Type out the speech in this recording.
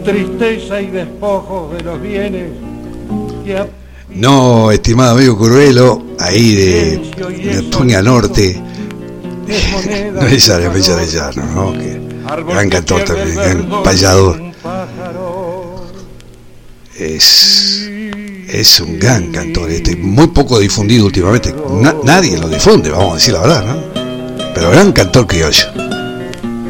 tristeza y despojos de los bienes que No, estimado amigo Curvelo, ahí de Tuña Norte, no es Arellano, ¿no? Que gran cantor también, gran payador. Es un gran cantor, muy poco difundido últimamente. Nadie lo difunde, vamos a decir la verdad, ¿no? Pero gran cantor criollo.